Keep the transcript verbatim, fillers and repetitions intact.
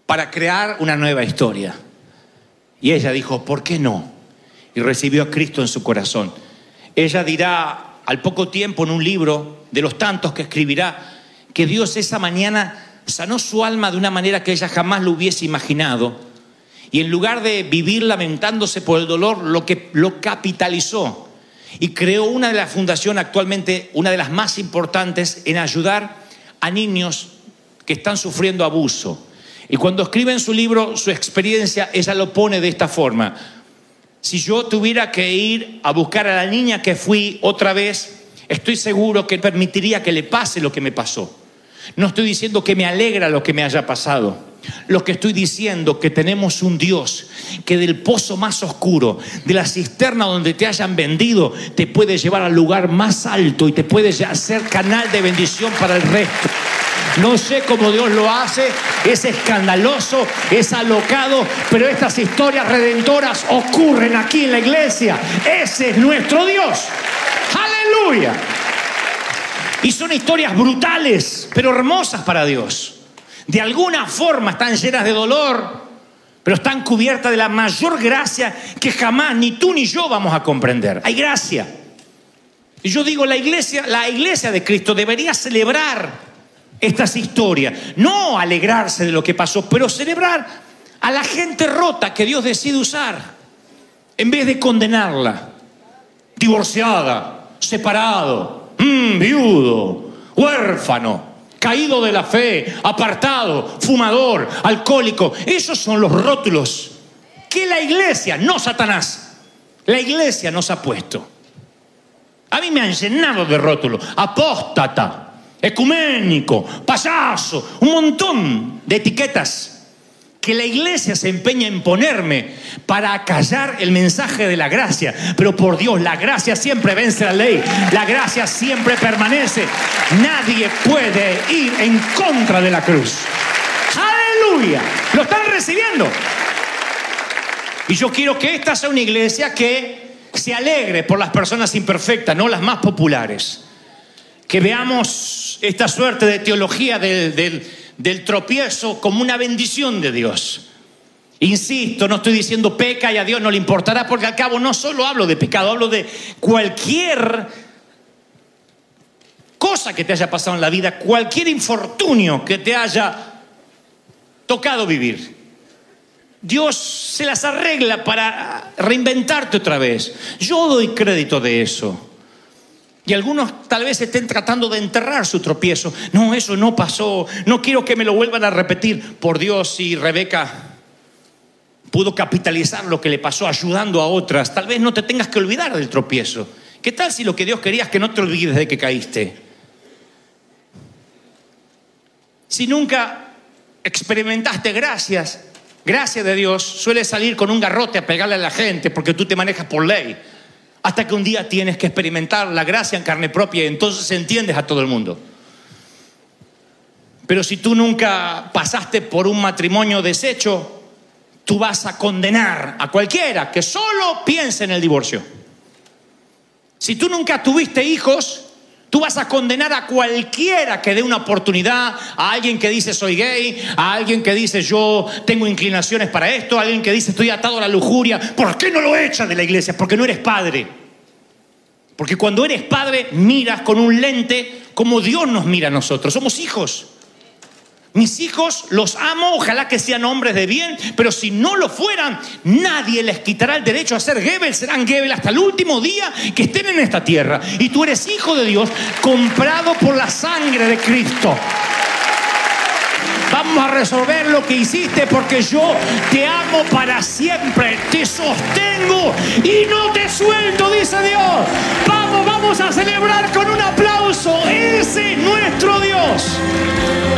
para crear una nueva historia. Y ella dijo, ¿por qué no? Y recibió a Cristo en su corazón. Ella dirá al poco tiempo en un libro de los tantos que escribirá que Dios esa mañana sanó su alma de una manera que ella jamás lo hubiese imaginado. Y en lugar de vivir lamentándose por el dolor, lo que lo capitalizó y creó una de las fundaciones actualmente, una de las más importantes en ayudar a niños que están sufriendo abuso. Y cuando escribe en su libro su experiencia, ella lo pone de esta forma: si yo tuviera que ir a buscar a la niña que fui otra vez, estoy seguro que permitiría que le pase lo que me pasó. No estoy diciendo que me alegra lo que me haya pasado. Lo que estoy diciendo es que tenemos un Dios que del pozo más oscuro, de la cisterna donde te hayan vendido, te puede llevar al lugar más alto y te puede hacer canal de bendición para el resto. No sé cómo Dios lo hace, es escandaloso, es alocado, pero estas historias redentoras ocurren aquí en la iglesia. Ese es nuestro Dios. ¡Aleluya! Y son historias brutales, pero hermosas para Dios. De alguna forma están llenas de dolor, pero están cubiertas de la mayor gracia que jamás ni tú ni yo vamos a comprender. Hay gracia. Y yo digo, la iglesia, la iglesia de Cristo debería celebrar estas historias, no alegrarse de lo que pasó, pero celebrar a la gente rota que Dios decide usar, en vez de condenarla. Divorciada, separado, mmm, viudo, huérfano, caído de la fe, apartado, fumador, alcohólico. Esos son los rótulos que la iglesia, no Satanás, la iglesia nos ha puesto. A mí me han llenado de rótulos: apóstata, ecuménico, payaso, un montón de etiquetas que la iglesia se empeña en ponerme para acallar el mensaje de la gracia. Pero por Dios, la gracia siempre vence la ley, la gracia siempre permanece. Nadie puede ir en contra de la cruz. ¡Aleluya! ¿Lo están recibiendo? Y yo quiero que esta sea una iglesia que se alegre por las personas imperfectas, no las más populares. Que veamos esta suerte de teología del, del, del tropiezo como una bendición de Dios. Insisto, no estoy diciendo peca y a Dios no le importará, porque al cabo no solo hablo de pecado, hablo de cualquier cosa que te haya pasado en la vida, cualquier infortunio que te haya tocado vivir. Dios se las arregla para reinventarte otra vez. Yo doy crédito de eso. Y algunos tal vez estén tratando de enterrar su tropiezo. No, eso no pasó. No quiero que me lo vuelvan a repetir. Por Dios, si Rebeca pudo capitalizar lo que le pasó ayudando a otras, tal vez no te tengas que olvidar del tropiezo. ¿Qué tal si lo que Dios quería es que no te olvides de que caíste? Si nunca experimentaste gracias, gracia de Dios, suele salir con un garrote a pegarle a la gente porque tú te manejas por ley. Hasta que un día tienes que experimentar la gracia en carne propia y entonces entiendes a todo el mundo. Pero si tú nunca pasaste por un matrimonio deshecho, tú vas a condenar a cualquiera que solo piense en el divorcio. Si tú nunca tuviste hijos, tú vas a condenar a cualquiera que dé una oportunidad, a alguien que dice soy gay, a alguien que dice yo tengo inclinaciones para esto, a alguien que dice estoy atado a la lujuria. ¿Por qué no lo echas de la iglesia? Porque no eres padre. Porque cuando eres padre miras con un lente como Dios nos mira a nosotros. Somos hijos. Mis hijos los amo, ojalá que sean hombres de bien, pero si no lo fueran, nadie les quitará el derecho a ser Gebel. Serán Gebel hasta el último día que estén en esta tierra. Y tú eres hijo de Dios, comprado por la sangre de Cristo. Vamos a resolver lo que hiciste, porque yo te amo para siempre, te sostengo y no te suelto, dice Dios. Vamos, vamos a celebrar con un aplauso. Ese es nuestro Dios.